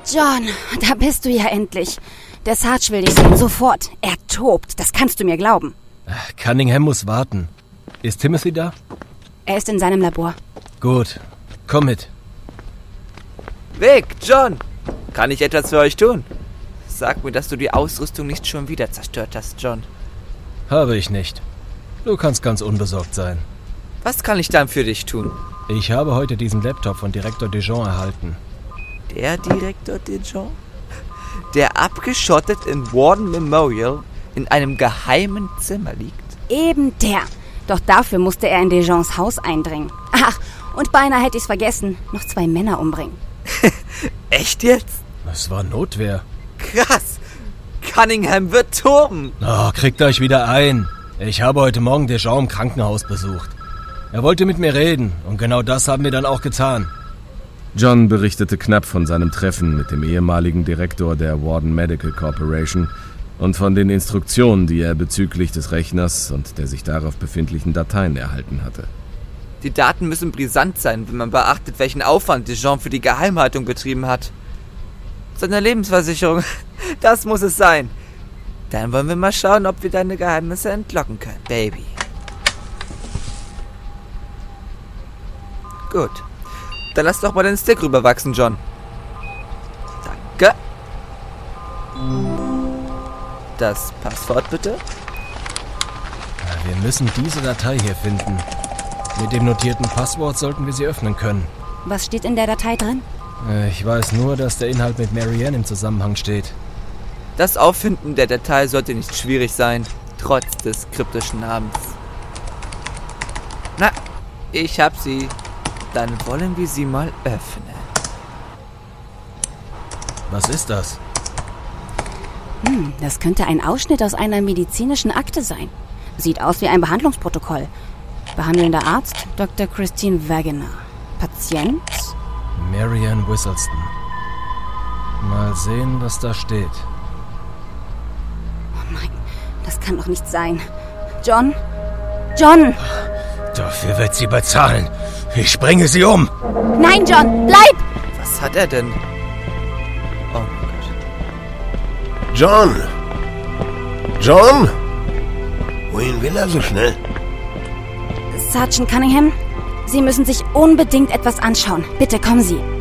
John, da bist du ja endlich. Der Sarge will dich sehen, sofort. Er tobt, das kannst du mir glauben. Cunningham muss warten. Ist Timothy da? Er ist in seinem Labor. Gut, komm mit. Vic, John, kann ich etwas für euch tun? Sag mir, dass du die Ausrüstung nicht schon wieder zerstört hast, John. Habe ich nicht. Du kannst ganz unbesorgt sein. Was kann ich dann für dich tun? Ich habe heute diesen Laptop von Direktor Dijon erhalten. Der Direktor Dijon? Der abgeschottet in Warden Memorial in einem geheimen Zimmer liegt? Eben der. Doch dafür musste er in Dijons Haus eindringen. Ach, und beinahe hätte ich's vergessen. Noch 2 Männer umbringen. Echt jetzt? Es war Notwehr. Krass. Cunningham wird toben. Oh, kriegt euch wieder ein. Ich habe heute Morgen Dijon im Krankenhaus besucht. Er wollte mit mir reden und genau das haben wir dann auch getan. John berichtete knapp von seinem Treffen mit dem ehemaligen Direktor der Warden Medical Corporation und von den Instruktionen, die er bezüglich des Rechners und der sich darauf befindlichen Dateien erhalten hatte. Die Daten müssen brisant sein, wenn man beachtet, welchen Aufwand Dijon für die Geheimhaltung betrieben hat. Seine Lebensversicherung, das muss es sein. Dann wollen wir mal schauen, ob wir deine Geheimnisse entlocken können, Baby. Gut. Dann lass doch mal den Stick rüberwachsen, John. Danke. Das Passwort bitte? Wir müssen diese Datei hier finden. Mit dem notierten Passwort sollten wir sie öffnen können. Was steht in der Datei drin? Ich weiß nur, dass der Inhalt mit Marianne im Zusammenhang steht. Das Auffinden der Datei sollte nicht schwierig sein, trotz des kryptischen Namens. Na, ich hab sie. Dann wollen wir sie mal öffnen. Was ist das? Das könnte ein Ausschnitt aus einer medizinischen Akte sein. Sieht aus wie ein Behandlungsprotokoll. Behandelnder Arzt Dr. Christine Wagoner. Patient? Marianne Whistleton. Mal sehen, was da steht. Oh nein, das kann doch nicht sein. John? John! Dafür wird sie bezahlen. Ich bringe sie um. Nein, John, bleib! Was hat er denn? Oh mein Gott. John! John! Wohin will er so schnell? Sergeant Cunningham, Sie müssen sich unbedingt etwas anschauen. Bitte kommen Sie.